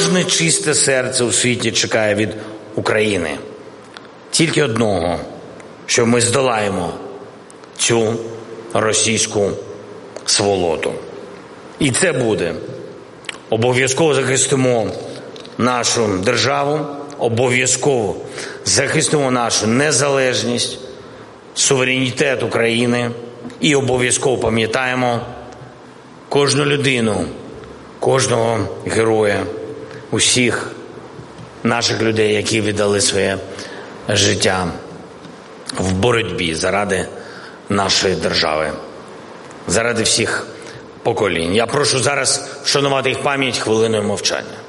кожне чисте серце у світі чекає від України тільки одного, що ми здолаємо цю російську сволоту. І це буде. Обов'язково захистимо нашу державу, обов'язково захистимо нашу незалежність, суверенітет України і обов'язково пам'ятаємо кожну людину, кожного героя, усіх наших людей, які віддали своє життя в боротьбі заради нашої держави, заради всіх поколінь. Я прошу зараз вшанувати їх пам'ять хвилиною мовчання.